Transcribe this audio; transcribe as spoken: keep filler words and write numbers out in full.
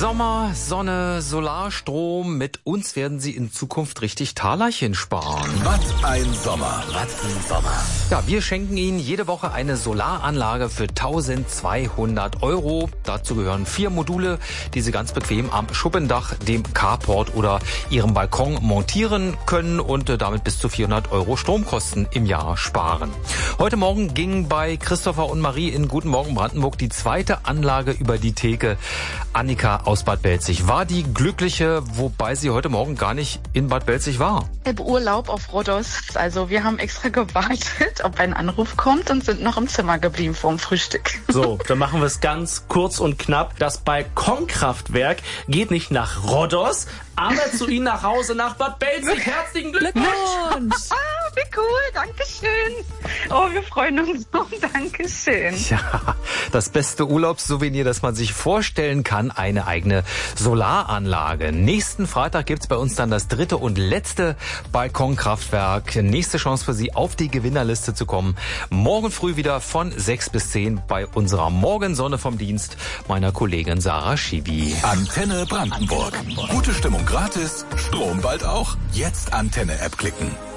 Sommer, Sonne, Solarstrom. Mit uns werden Sie in Zukunft richtig Talerchen sparen. Was ein Sommer. Was ein Sommer. Ja, wir schenken Ihnen jede Woche eine Solaranlage für eintausendzweihundert Euro. Dazu gehören vier Module, die Sie ganz bequem am Schuppendach, dem Carport oder Ihrem Balkon montieren können und damit bis zu vierhundert Euro Stromkosten im Jahr sparen. Heute Morgen ging bei Christopher und Marie in Guten Morgen Brandenburg die zweite Anlage über die Theke. Annika aus Bad Belzig war die Glückliche, wobei sie heute Morgen gar nicht in Bad Belzig war. Im Urlaub auf Rhodos. Also wir haben extra gewartet, ob ein Anruf kommt und sind noch im Zimmer geblieben vorm Frühstück. So, dann machen wir es ganz kurz und knapp. Das Balkonkraftwerk geht nicht nach Rhodos, aber zu Ihnen nach Hause nach Bad Belzig. Herzlichen Glückwunsch! Ah, wie cool, Dankeschön. Oh, wir freuen uns so, Dankeschön. Ja, das beste Urlaubssouvenir, das man sich vorstellen kann, eine eigene Solaranlage. Nächsten Freitag gibt's bei uns dann das dritte und letzte Balkonkraftwerk. Nächste Chance für Sie, auf die Gewinnerliste zu kommen. Morgen früh wieder von sechs bis zehn bei unserer Morgensonne vom Dienst meiner Kollegin Sarah Schiwi. Antenne Brandenburg. Gute Stimmung gratis, Strom bald auch. Jetzt Antenne-App klicken.